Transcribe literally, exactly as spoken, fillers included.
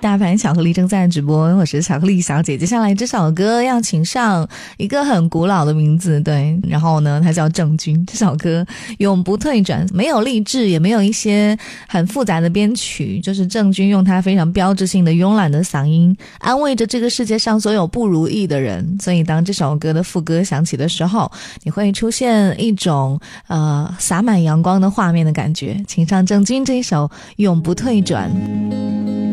大盘巧克力正在直播，我是巧克力小姐。接下来这首歌要请上一个很古老的名字，对，然后呢它叫郑钧。这首歌永不退转，没有励志，也没有一些很复杂的编曲，就是郑钧用他非常标志性的慵懒的嗓音安慰着这个世界上所有不如意的人。所以当这首歌的副歌响起的时候，你会出现一种呃洒满阳光的画面的感觉。请上郑钧这一首永不退转。